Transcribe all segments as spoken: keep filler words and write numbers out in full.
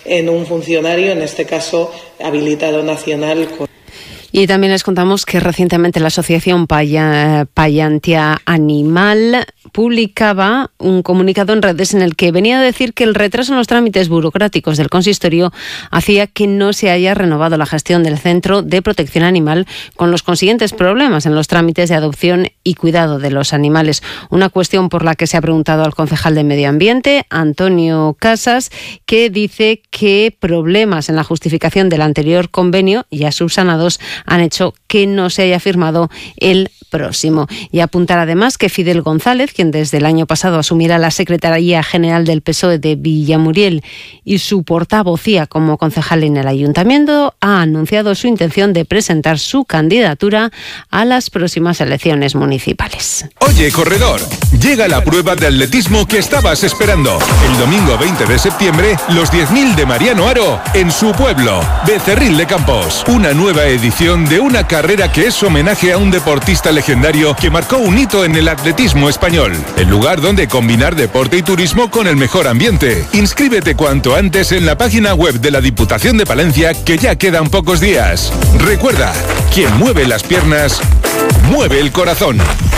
en un funcionario, en este caso habilitado nacional. Con... Y también les contamos que recientemente la Asociación Paya, Payantia Animal publicaba un comunicado en redes en el que venía a decir que el retraso en los trámites burocráticos del consistorio hacía que no se haya renovado la gestión del Centro de Protección Animal, con los consiguientes problemas en los trámites de adopción y cuidado de los animales. Una cuestión por la que se ha preguntado al concejal de Medio Ambiente, Antonio Casas, que dice que problemas en la justificación del anterior convenio, ya subsanados, han hecho que no se haya firmado el próximo. Y apuntar además que Fidel González, quien desde el año pasado asumirá la Secretaría General del P S O E de Villamuriel y su portavocía como concejal en el Ayuntamiento, ha anunciado su intención de presentar su candidatura a las próximas elecciones municipales. Oye, corredor, llega la prueba de atletismo que estabas esperando. El domingo veinte de septiembre, los diez mil de Mariano Haro en su pueblo, Becerril de Campos. Una nueva edición de una carrera que es homenaje a un deportista legendario que marcó un hito en el atletismo español. El lugar donde combinar deporte y turismo con el mejor ambiente. Inscríbete cuanto antes en la página web de la Diputación de Palencia, que ya quedan pocos días. Recuerda, quien mueve las piernas, mueve el corazón.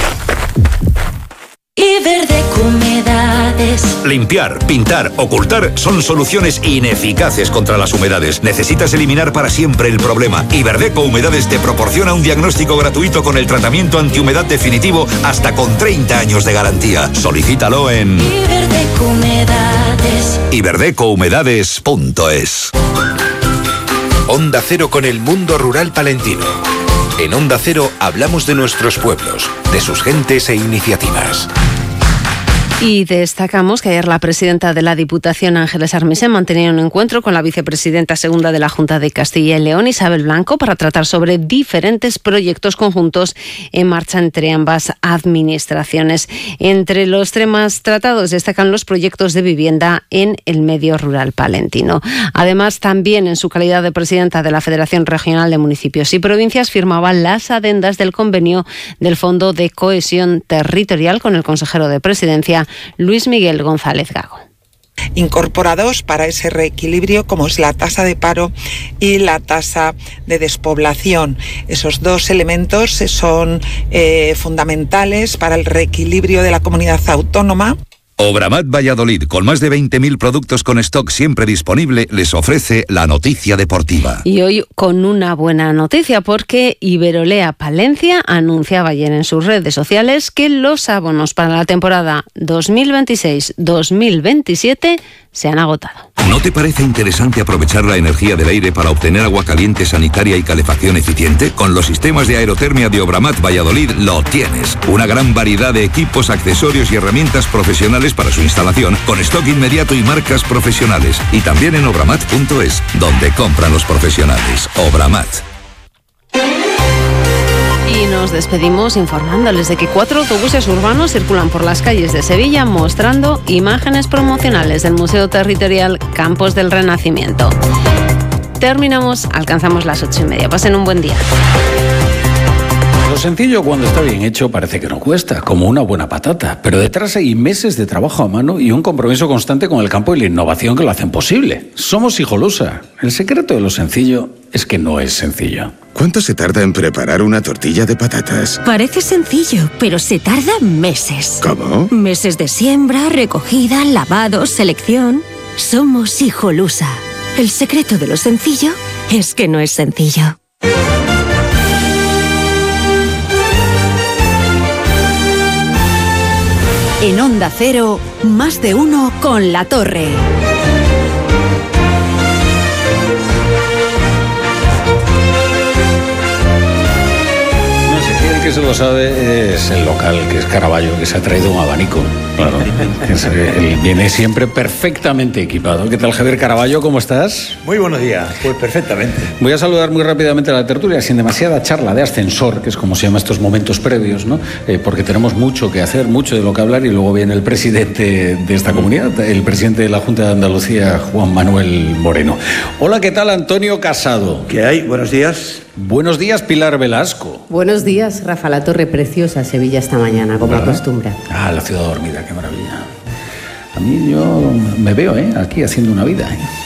Iberdeco Humedades. Limpiar, pintar, ocultar son soluciones ineficaces contra las humedades. Necesitas eliminar para siempre el problema. Iberdeco Humedades te proporciona un diagnóstico gratuito con el tratamiento antihumedad definitivo hasta con treinta años de garantía. Solicítalo en Iberdeco Humedades. iberdeco humedades punto es. Onda Cero con el mundo rural palentino. En Onda Cero hablamos de nuestros pueblos, de sus gentes e iniciativas. Y destacamos que ayer la presidenta de la Diputación, Ángeles Armisen, mantenía un encuentro con la vicepresidenta segunda de la Junta de Castilla y León, Isabel Blanco, para tratar sobre diferentes proyectos conjuntos en marcha entre ambas administraciones. Entre los temas tratados destacan los proyectos de vivienda en el medio rural palentino. Además, también en su calidad de presidenta de la Federación Regional de Municipios y Provincias, firmaba las adendas del convenio del Fondo de Cohesión Territorial con el consejero de Presidencia, Luis Miguel González Gago. Incorporados para ese reequilibrio, como es la tasa de paro y la tasa de despoblación. Esos dos elementos son eh, fundamentales para el reequilibrio de la comunidad autónoma. Obramat Valladolid, con más de veinte mil productos con stock siempre disponible, les ofrece la noticia deportiva. Y hoy con una buena noticia, porque Iberolea Palencia anunciaba ayer en sus redes sociales que los abonos para la temporada dos mil veintiséis dos mil veintisiete se han agotado. ¿No te parece interesante aprovechar la energía del aire para obtener agua caliente, sanitaria y calefacción eficiente? Con los sistemas de aerotermia de Obramat Valladolid lo tienes. Una gran variedad de equipos, accesorios y herramientas profesionales para su instalación, con stock inmediato y marcas profesionales. Y también en obramat punto es, donde compran los profesionales. Obramat. Y nos despedimos informándoles de que cuatro autobuses urbanos circulan por las calles de Sevilla mostrando imágenes promocionales del Museo Territorial Campos del Renacimiento. Terminamos, alcanzamos las ocho y media. Pasen un buen día. Lo sencillo, cuando está bien hecho, parece que no cuesta, como una buena patata. Pero detrás hay meses de trabajo a mano y un compromiso constante con el campo y la innovación que lo hacen posible. Somos Hijolusa. El secreto de lo sencillo es que no es sencillo. ¿Cuánto se tarda en preparar una tortilla de patatas? Parece sencillo, pero se tarda meses. ¿Cómo? Meses de siembra, recogida, lavado, selección. Somos Hijolusa. El secreto de lo sencillo es que no es sencillo. En Onda Cero, más de uno con La Torre. Que se lo sabe es el local, que es Caravaggio, que se ha traído un abanico. Claro, él viene siempre perfectamente equipado. ¿Qué tal, Javier Caravaggio? ¿Cómo estás? Muy buenos días, pues perfectamente. Voy a saludar muy rápidamente a la tertulia, sin demasiada charla de ascensor, que es como se llama estos momentos previos, ¿no? Eh, porque tenemos mucho que hacer, mucho de lo que hablar, y luego viene el presidente de esta comunidad, el presidente de la Junta de Andalucía, Juan Manuel Moreno. Hola, ¿qué tal, Antonio Casado? ¿Qué hay? Buenos días. Buenos días, Pilar Velasco. Buenos días, Rafa La Torre. Preciosa Sevilla esta mañana, como ¿verdad? acostumbra. Ah, la ciudad dormida, qué maravilla. A mí yo me veo, ¿eh? Aquí haciendo una vida, ¿eh?